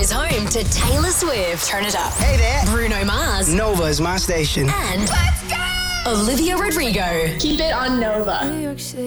is home to Taylor Swift. Turn it up. Hey there. Bruno Mars. Nova is my station. And Olivia Rodrigo. Keep it on Nova.